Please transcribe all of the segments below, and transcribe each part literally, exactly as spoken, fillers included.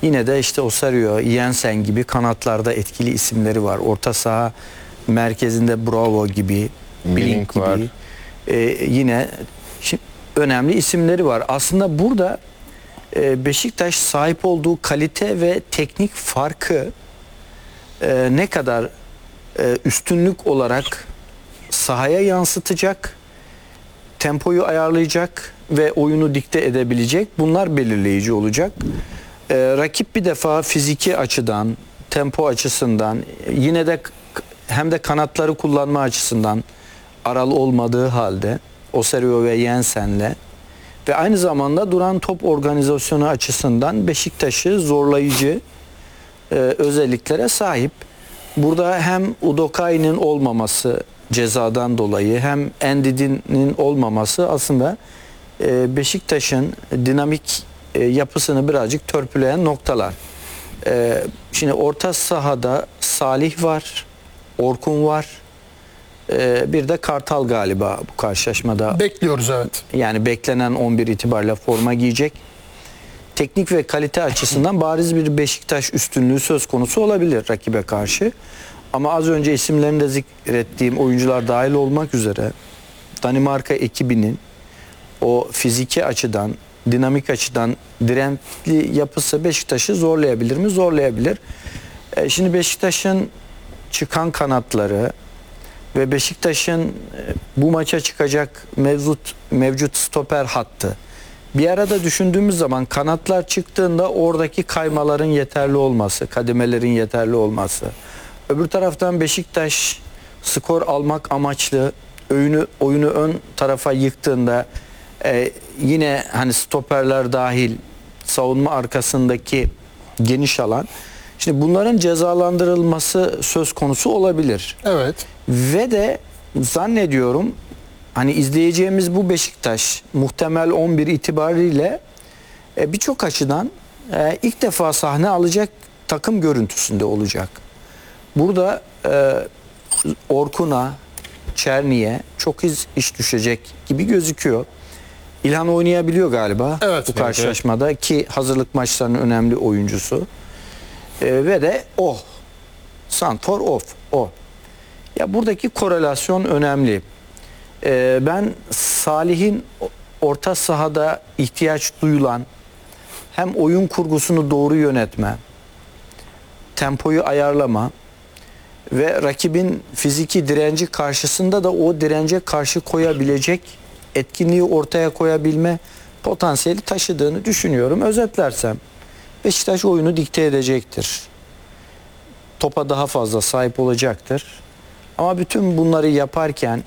Yine de işte Osario, Jensen gibi kanatlarda etkili isimleri var. Orta saha merkezinde Bravo gibi, Blink gibi var. e, yine şimdi önemli isimleri var. Aslında burada e, Beşiktaş sahip olduğu kalite ve teknik farkı e, ne kadar e, üstünlük olarak sahaya yansıtacak, tempoyu ayarlayacak ve oyunu dikte edebilecek, bunlar belirleyici olacak. Ee, rakip bir defa fiziki açıdan, tempo açısından, yine de hem de kanatları kullanma açısından aralı olmadığı halde Osario ve Jensen'le ve aynı zamanda duran top organizasyonu açısından Beşiktaş'ı zorlayıcı e, özelliklere sahip. Burada hem Udokai'nin olmaması cezadan dolayı hem Endidi'nin olmaması aslında e, Beşiktaş'ın dinamik e, yapısını birazcık törpüleyen noktalar. E, şimdi orta sahada Salih var, Orkun var, e, bir de Kartal galiba bu karşılaşmada. Bekliyoruz, evet. Yani beklenen on bir itibariyle forma giyecek. Teknik ve kalite açısından bariz bir Beşiktaş üstünlüğü söz konusu olabilir rakibe karşı. Ama az önce isimlerini de zikrettiğim oyuncular dahil olmak üzere Danimarka ekibinin o fiziki açıdan, dinamik açıdan dirençli yapısı Beşiktaş'ı zorlayabilir mi? Zorlayabilir. E şimdi Beşiktaş'ın çıkan kanatları ve Beşiktaş'ın e, bu maça çıkacak mevcut mevcut stoper hattı. Bir arada düşündüğümüz zaman kanatlar çıktığında oradaki kaymaların yeterli olması, kademelerin yeterli olması. Öbür taraftan Beşiktaş skor almak amaçlı oyunu, oyunu ön tarafa yıktığında e, yine hani stoperler dahil savunma arkasındaki geniş alan. Şimdi bunların cezalandırılması söz konusu olabilir. Evet. Ve de zannediyorum hani izleyeceğimiz bu Beşiktaş muhtemel on bir itibariyle e, birçok açıdan e, ilk defa sahne alacak takım görüntüsünde olacak. Burada e, Orkun'a, Çerni'ye çok iz iş düşecek gibi gözüküyor. İlhan oynayabiliyor galiba evet, bu karşılaşmada evet. Ki hazırlık maçlarının önemli oyuncusu. E, ve de o. Santor of. O. Ya buradaki korelasyon önemli. E, ben Salih'in orta sahada ihtiyaç duyulan hem oyun kurgusunu doğru yönetme, tempoyu ayarlama ve rakibin fiziki direnci karşısında da o dirence karşı koyabilecek etkinliği ortaya koyabilme potansiyeli taşıdığını düşünüyorum. Özetlersem Beşiktaş oyunu dikte edecektir. Topa daha fazla sahip olacaktır. Ama bütün bunları yaparken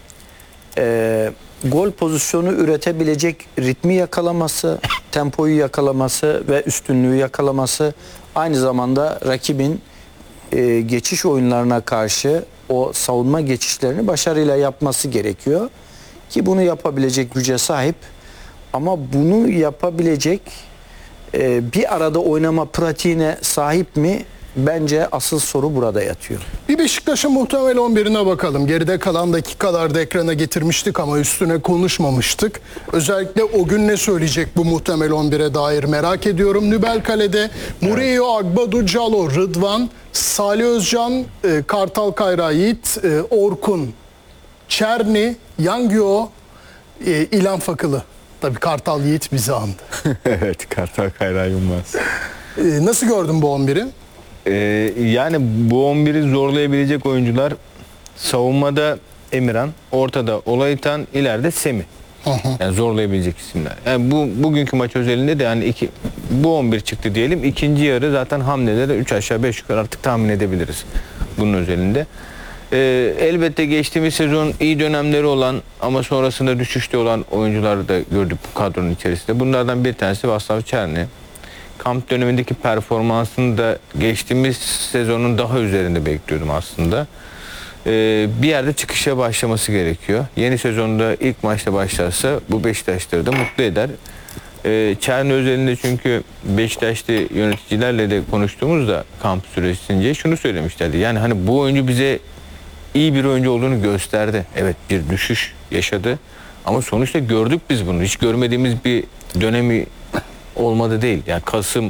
e, gol pozisyonu üretebilecek ritmi yakalaması, tempoyu yakalaması ve üstünlüğü yakalaması, aynı zamanda rakibin e, geçiş oyunlarına karşı o savunma geçişlerini başarıyla yapması gerekiyor. Ki bunu yapabilecek güce sahip. Ama bunu yapabilecek e, bir arada oynama pratiğine sahip mi? Bence asıl soru burada yatıyor. Bir Beşiktaş'ın muhtemel on birine bakalım. Geride kalan dakikalarda ekrana getirmiştik ama üstüne konuşmamıştık. Özellikle o gün ne söyleyecek bu muhtemel on bire dair merak ediyorum. Nübel Kale'de Murillo, Agbadu, Calo, Rıdvan, Salih Özcan, Kartal Kayra Yiğit, Orkun, Çerni, Yangyo, İlhan Fakılı. Tabii Kartal Yiğit bizi andı. Evet, Kartal Kayra Yılmaz. Nasıl gördün bu on biri? Ee, yani bu on biri zorlayabilecek oyuncular savunmada Emirhan, ortada Olaytan, ileride Semih. Yani zorlayabilecek isimler. Yani bu bugünkü maç özelinde de yani iki bu on bir çıktı diyelim. İkinci yarı zaten hamleleri üç aşağı beş yukarı artık tahmin edebiliriz bunun özelinde. Ee, elbette geçtiğimiz sezon iyi dönemleri olan ama sonrasında düşüşte olan oyuncuları da gördük bu kadronun içerisinde. Bunlardan bir tanesi Vaslav Çerni. Kamp dönemindeki performansını da geçtiğimiz sezonun daha üzerinde bekliyordum aslında. Ee, bir yerde çıkışa başlaması gerekiyor. Yeni sezonda ilk maçta başlarsa bu Beşiktaşları da mutlu eder. Ee, Çerni özelinde çünkü Beşiktaşlı yöneticilerle de konuştuğumuzda kamp süresince şunu söylemişlerdi. Yani hani bu oyuncu bize iyi bir oyuncu olduğunu gösterdi. Evet, bir düşüş yaşadı. Ama sonuçta gördük biz bunu. Hiç görmediğimiz bir dönemi olmadı değil. Yani Kasım,